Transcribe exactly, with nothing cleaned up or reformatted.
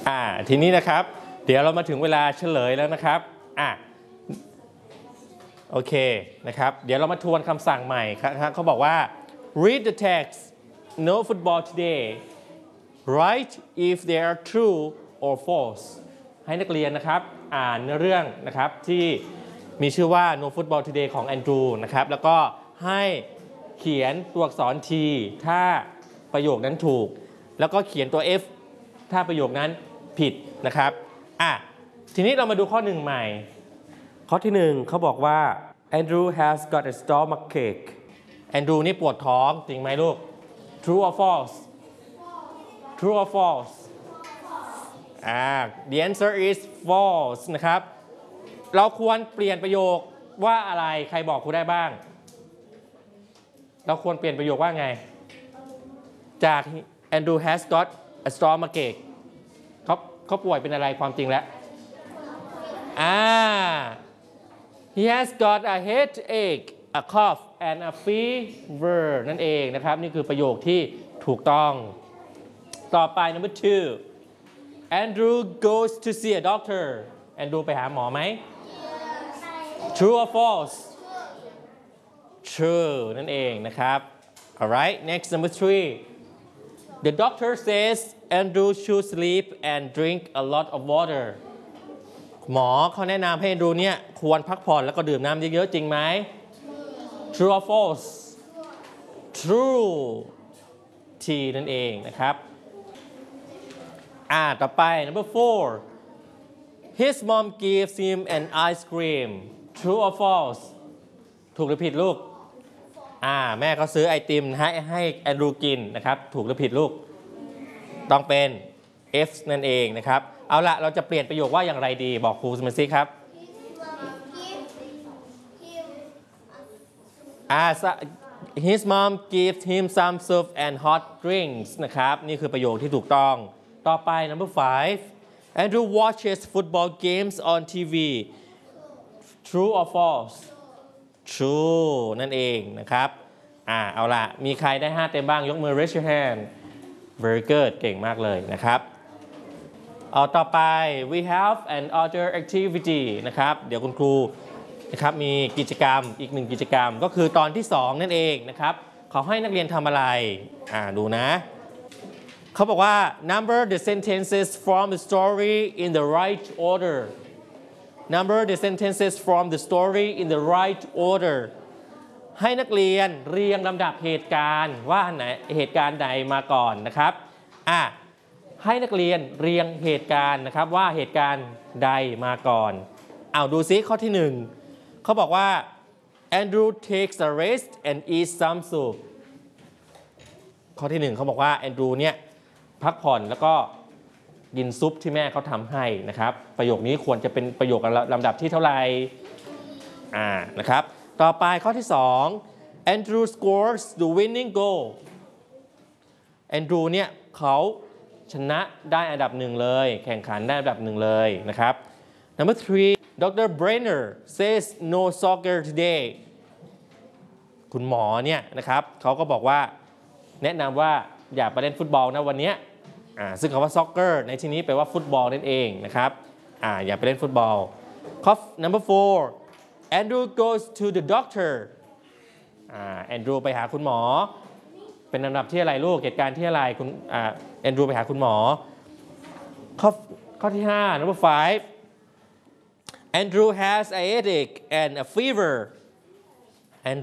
อ่าทีนี้นะครับเดี๋ยวเรามาถึงเวลาเฉลยแล้วนะครับอ่ะโอเคนะครับเดี๋ยวเรามาทวนคำสั่งใหม่ครับเขาบอกว่า read the text no football today write if they are true or false ให้นักเรียนนะครับอ่านเนื้อเรื่องนะครับที่มีชื่อว่า no football today ของแอนดรูนะครับแล้วก็ให้เขียนตัวอักษร T ถ้าประโยคนั้นถูกแล้วก็เขียนตัว F ถ้าประโยคนั้นผิดนะครับอ่ะทีนี้เรามาดูข้อหนึ่งใหม่ข้อที่หนึ่งเขาบอกว่า Andrew has got a stomachache แอนดรูนี่ปวดท้องจริงไหมลูก True or false True or false อ่า The answer is false นะครับเราควรเปลี่ยนประโยคว่าอะไรใครบอกครูได้บ้างเราควรเปลี่ยนประโยคว่าไงจาก Andrew has got a stomachache เขาเขาป่วยเป็นอะไรความจริงแล้วอ่า he has got a headache a cough and a fever นั่นเองนะครับนี่คือประโยคที่ถูกต้องต่อไป number two Andrew goes to see a doctor Andrew ไปหาหมอไหม True or false True นั่นเองนะครับ alright next number three the doctor says Andrew should sleep and drink a lot of water หมอเขาแนะนำให้ดูเนี่ยควรพักผ่อนแล้วก็ดื่มน้ำเยอะๆจริงไหม True or false True T นั่นเองนะครับอ่าต่อไป number four his mom gives him an ice cream True or false ถูกหรือผิดลูกอ่าแม่เขาซื้อไอติมให้ให้แอนดรูกินนะครับถูกหรือผิดลูกต้องเป็น F นั่นเองนะครับเอาละเราจะเปลี่ยนประโยคว่าอย่างไรดีบอกครูมาสิครับอ่า his mom gives him some soup and hot drinks นะครับนี่คือประโยคที่ถูกต้องต่อไป number five Andrew watches football games on ที วี True or false True นั่นเองนะครับอ่าเอาละมีใครได้ห้าเต็มบ้างยกมือ raise your hand very good เก่งมากเลยนะครับเอาต่อไป we have an other activity นะครับเดี๋ยวคุณครูนะครับมีกิจกรรมอีกหนึ่งกิจกรรมก็คือตอนที่สองนั่นเองนะครับเขาให้นักเรียนทำอะไรอ่าดูนะเขาบอกว่า number the sentences from the story in the right order number the sentences from the story in the right order ให้นักเรียนเรียงลำดับเหตุการณ์ว่าไหนเหตุการณ์ใดมาก่อนนะครับอ่ะให้นักเรียนเรียงเหตุการณ์นะครับว่าเหตุการณ์ใดมาก่อนเอาดูซิข้อที่หนึ่งเขาบอกว่า Andrew takes a rest and eats some soup ข้อที่หนึ่งเขาบอกว่าแอนดรูเนี่ยพักผ่อนแล้วก็กินซุปที่แม่เขาทำให้นะครับประโยคนี้ควรจะเป็นประโยคลำดับที่เท่าไหร่อ่านะครับต่อไปข้อที่สอง Andrew scores the winning goal แอนดรูเนี่ยเขาชนะได้อันดับหนึ่งเลยแข่งขันได้อันดับหนึ่งเลยนะครับ number three Doctor Brenner says no soccer today คุณหมอเนี่ยนะครับเขาก็บอกว่าแนะนำว่าอย่าไปเล่นฟุตบอลนะวันนี้อ่าซึ่งคำว่า soccer ในที่นี้แปลว่าฟุตบอลนั่นเองนะครับอ่าอย่าไปเล่นฟุตบอลข้อ number four Andrew goes to the doctor อ่าแอนดรูไปหาคุณหมอเป็นลำดับที่อะไรลูกเหตุการณ์ที่อะไรคุณอ่าแอนดรูไปหาคุณหมอข้อข้อที่ห้า number five Andrew has a headache and a fever